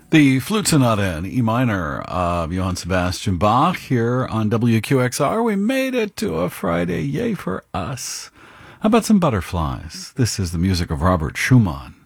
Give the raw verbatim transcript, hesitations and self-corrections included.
The Flute Sonata in E minor of Johann Sebastian Bach here on W Q X R. We made it to a Friday. Yay for us. How about some butterflies? This is the music of Robert Schumann.